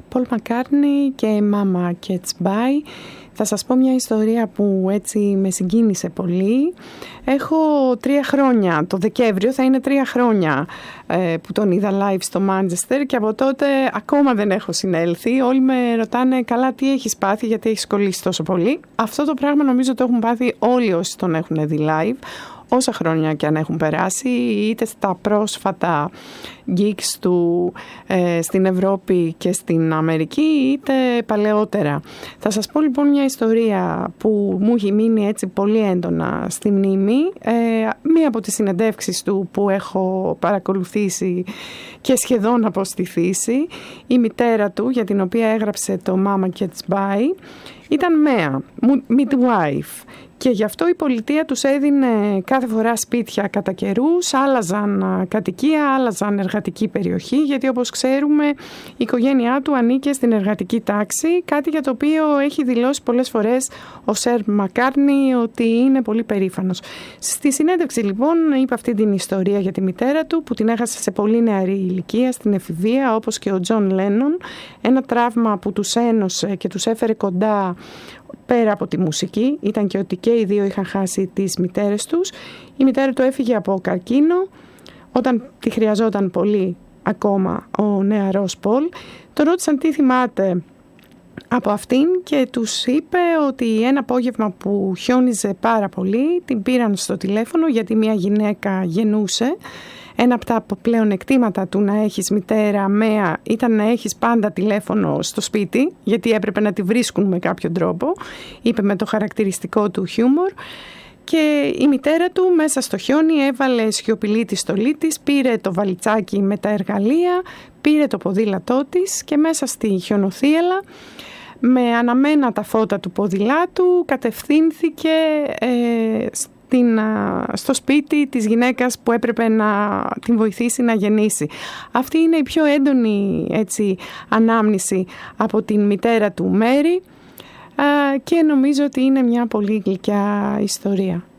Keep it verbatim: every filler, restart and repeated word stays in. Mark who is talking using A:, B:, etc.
A: Paul McCartney και Mama Gets By. Θα σας πω μια ιστορία που έτσι με συγκίνησε πολύ. Έχω τρία χρόνια, το Δεκέμβριο θα είναι τρία χρόνια ε, που τον είδα live στο Manchester και από τότε ακόμα δεν έχω συνέλθει. Όλοι με ρωτάνε καλά τι έχεις πάθει, γιατί έχεις κολλήσει τόσο πολύ. Αυτό το πράγμα νομίζω το έχουν πάθει όλοι όσοι τον έχουν δει live, όσα χρόνια και αν έχουν περάσει, είτε στα πρόσφατα gigs του ε, στην Ευρώπη και στην Αμερική, είτε παλαιότερα. Θα σας πω λοιπόν μια ιστορία που μου έχει μείνει έτσι πολύ έντονα στη μνήμη. Ε, μία από τις συνεντεύξεις του που έχω παρακολουθήσει και σχεδόν αποστηθήσει, η μητέρα του, για την οποία έγραψε το Mama Gets By, ήταν μέα, midwife. Και γι' αυτό η πολιτεία τους έδινε κάθε φορά σπίτια κατά καιρούς, άλλαζαν κατοικία, άλλαζαν εργατική περιοχή, γιατί όπως ξέρουμε η οικογένειά του ανήκε στην εργατική τάξη, κάτι για το οποίο έχει δηλώσει πολλές φορές ο Σερ Μακάρτνι ότι είναι πολύ περήφανος. Στη συνέντευξη λοιπόν είπε αυτή την ιστορία για τη μητέρα του που την έχασε σε πολύ νεαρή ηλικία, στην εφηβεία, όπως και ο Τζον Λένον, ένα τραύμα που τους ένωσε και τους έφερε κοντά πέρα από τη μουσική. Ήταν και ότι και οι δύο είχαν χάσει τις μητέρες τους. Η μητέρα του έφυγε από καρκίνο όταν τη χρειαζόταν πολύ ακόμα ο νεαρός Πολ. Τον ρώτησαν τι θυμάται από αυτήν και τους είπε ότι ένα απόγευμα που χιόνιζε πάρα πολύ την πήραν στο τηλέφωνο γιατί μια γυναίκα γεννούσε. Ένα από τα πλέον εκτήματα του να έχεις μητέρα μέα ήταν να έχεις πάντα τηλέφωνο στο σπίτι, γιατί έπρεπε να τη βρίσκουν με κάποιο τρόπο, είπε με το χαρακτηριστικό του χιούμορ. Και η μητέρα του μέσα στο χιόνι έβαλε σιωπηλή τη στολή της, πήρε το βαλιτσάκι με τα εργαλεία, πήρε το ποδήλατό της και μέσα στη χιονοθύελα, με αναμένα τα φώτα του ποδηλάτου, κατευθύνθηκε ε, στην, στο σπίτι της γυναίκας που έπρεπε να την βοηθήσει να γεννήσει. Αυτή είναι η πιο έντονη έτσι, ανάμνηση από την μητέρα του Μέρι και νομίζω ότι είναι μια πολύ γλυκιά ιστορία.